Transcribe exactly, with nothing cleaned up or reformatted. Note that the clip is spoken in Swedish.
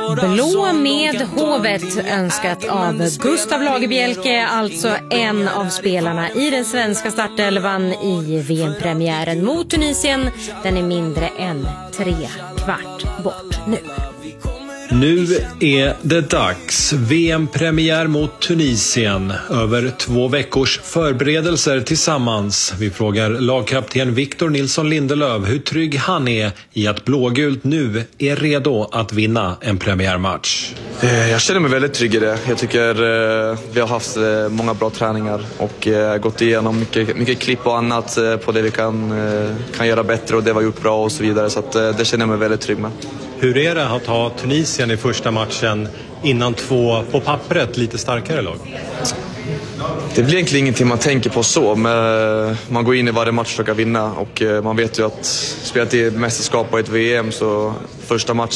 Blå med hovet önskat av Gustav Lagerbielke, alltså en av spelarna i den svenska startelvan i V M-premiären mot Tunisien. Den är mindre än tre kvart bort nu. Nu är det dags. V M-premiär mot Tunisien. Över två veckors förberedelser tillsammans. Vi frågar lagkapten Victor Nilsson Lindelöf hur trygg han är i att blågult nu är redo att vinna en premiärmatch. Jag känner mig väldigt trygg i det. Jag tycker vi har haft många bra träningar och gått igenom mycket, mycket klipp och annat på det vi kan, kan göra bättre och det var gjort bra och så vidare. Så att det känner jag mig väldigt trygg med. Hur är det att ha Tunisien i första matchen innan två på pappret lite starkare lag? Det blir egentligen ingenting man tänker på så, men man går in i varje match och försöker vinna och man vet ju att spelat i mästerskap och ett V M så första matchen